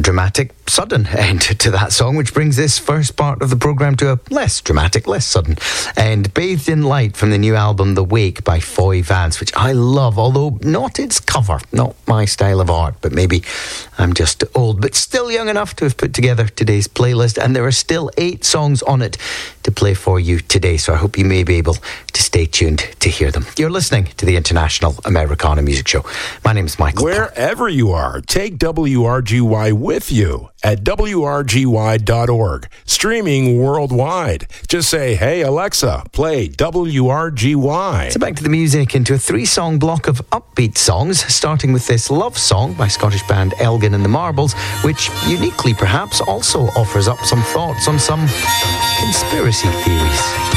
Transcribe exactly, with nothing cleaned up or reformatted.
dramatic, sudden end to that song, which brings this first part of the programme to a less dramatic, less sudden end. Bathed in Light from the new album The Wake by Foy Vance, which I love, although not its cover, not my style of art, but maybe I'm just old, but still young enough to have put together today's playlist, and there are still eight songs on it to play for you today, so I hope you may be able to stay tuned to hear them. You're listening to the International Americana Music Show. My name is Michael. Wherever you are, take W R G Y with you at W R G Y dot org, streaming worldwide. Just say, hey, Alexa, play W R G Y. So back to the music, into a three-song block of upbeat songs, starting with this Love Song by Scottish band Elgin and the Marbles, which uniquely perhaps also offers up some thoughts on some conspiracy theories.